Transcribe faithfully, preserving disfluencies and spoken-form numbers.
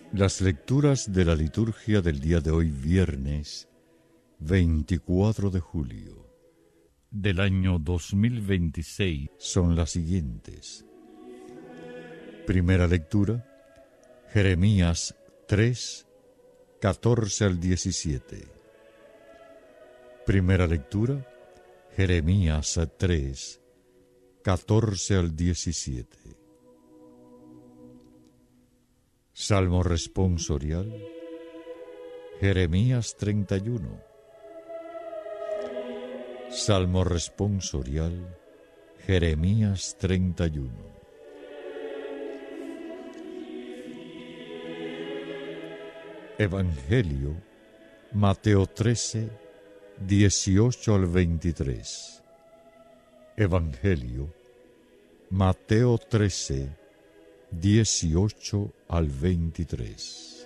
Las lecturas de la liturgia del día de hoy, viernes veinticuatro de julio del año dos mil veintiséis, son las siguientes. Primera lectura, Jeremías tres, catorce al diecisiete. Primera lectura, Jeremías tres, catorce al diecisiete. Salmo responsorial, Jeremías treinta y uno. Salmo responsorial, Jeremías treinta y uno. Evangelio, Mateo trece, dieciocho al veintitrés. Evangelio, Mateo trece, dieciocho al veintitrés.